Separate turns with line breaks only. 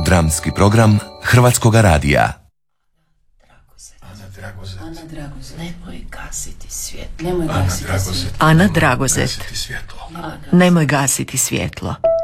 Dramski program Hrvatskoga radija.
Nemoj gasiti svjetlo.
Ana Dragozet. Nemoj gasiti svjetlo.